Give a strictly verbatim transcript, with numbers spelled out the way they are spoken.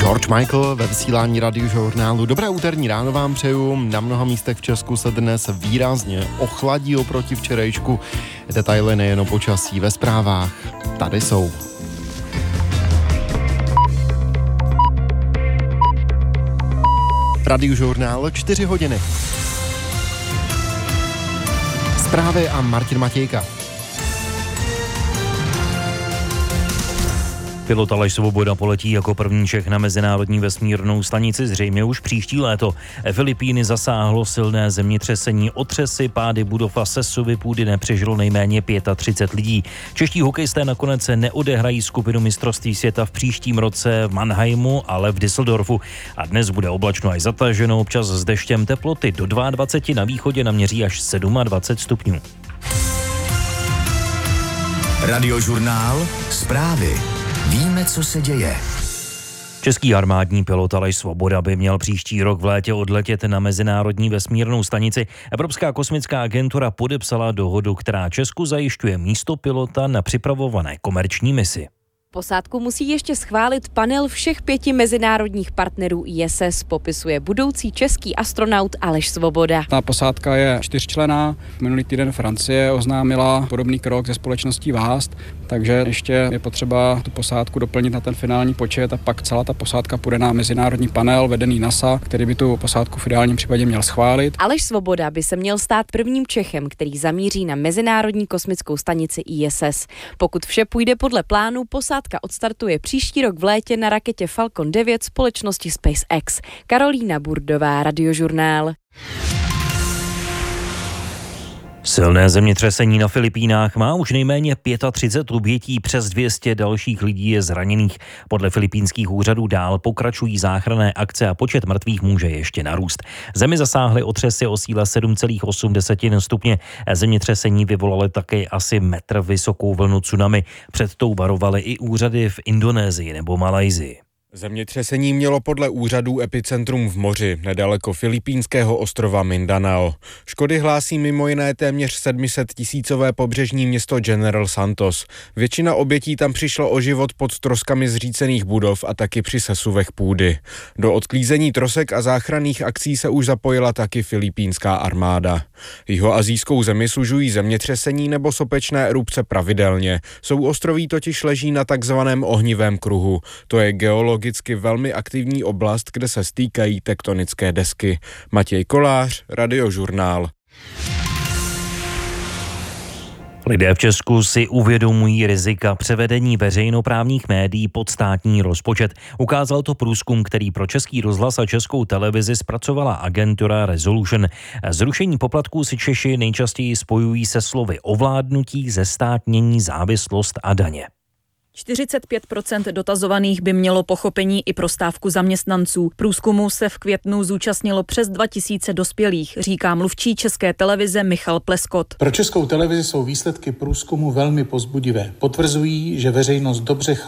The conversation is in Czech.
George Michael ve vysílání Radiožurnálu. Dobré úterní ráno vám přeju. Na mnoha místech v Česku se dnes výrazně ochladí oproti včerejšku. Detaily nejen o počasí ve zprávách. Tady jsou. Radiožurnál čtyři hodiny. Zprávy a Martin Matějka. Pilot Aleš Svoboda poletí jako první Čech na mezinárodní vesmírnou stanici zřejmě už příští léto. Filipíny zasáhlo silné zemětřesení, otřesy, pády budov a sesuvy půdy nepřežilo nejméně třicet pět lidí. Čeští hokejisté nakonec neodehrají skupinu mistrovství světa v příštím roce v Mannheimu, ale v Düsseldorfu. A dnes bude oblačno až zataženo, občas s deštěm, teploty do dvacet dva, na východě naměří až dvacet sedm stupňů. Radiožurnál, zprávy. Víme, co se děje. Český armádní pilot Aleš Svoboda by měl příští rok v létě odletět na mezinárodní vesmírnou stanici. Evropská kosmická agentura podepsala dohodu, která Česku zajišťuje místo pilota na připravované komerční misi. Posádku musí ještě schválit panel všech pěti mezinárodních partnerů I S S, popisuje budoucí český astronaut Aleš Svoboda. Ta posádka je čtyřčlenná. Minulý týden Francie oznámila podobný krok ze společností Vast, takže ještě je potřeba tu posádku doplnit na ten finální počet a pak celá ta posádka půjde na mezinárodní panel vedený NASA, který by tu posádku v ideálním případě měl schválit. Aleš Svoboda by se měl stát prvním Čechem, který zamíří na mezinárodní kosmickou stanici I S S. Pokud vše půjde podle plánu, posádka odstartuje příští rok v létě na raketě Falcon devět společnosti SpaceX. Karolína Burdová, Radiožurnál. Silné zemětřesení na Filipínách má už nejméně třicet pět obětí, přes dvě stě dalších lidí je zraněných. Podle filipínských úřadů dál pokračují záchranné akce a počet mrtvých může ještě narůst. Zemi zasáhly otřesy o síle sedm celá osm stupně. Zemětřesení vyvolaly také asi metr vysokou vlnu tsunami. Před tou varovaly i úřady v Indonésii nebo Malajsii. Zemětřesení mělo podle úřadů epicentrum v moři, nedaleko filipínského ostrova Mindanao. Škody hlásí mimo jiné téměř sedm set tisícové pobřežní město General Santos. Většina obětí tam přišlo o život pod troskami zřícených budov a taky při sesuvech půdy. Do odklízení trosek a záchranných akcí se už zapojila taky filipínská armáda. Jihoasijskou zemi sužují zemětřesení nebo sopečné erupce pravidelně. Souostroví totiž leží na takzvaném ohnivém kruhu. To je geologické Logicky velmi aktivní oblast, kde se stýkají tektonické desky. Matěj Kolář, Radiožurnál. Lidé v Česku si uvědomují rizika převedení veřejnoprávních médií pod státní rozpočet. Ukázal to průzkum, který pro Český rozhlas a Českou televizi zpracovala agentura Resolution. Zrušení poplatků si Češi nejčastěji spojují se slovy ovládnutí, zestátnění, závislost a daně. čtyřicet pět procent dotazovaných by mělo pochopení i pro stávku zaměstnanců. Průzkumu se v květnu zúčastnilo přes dva tisíce dospělých, říká mluvčí České televize Michal Pleskot. Pro Českou televizi jsou výsledky průzkumu velmi povzbudivé. Potvrzují, že veřejnost dobře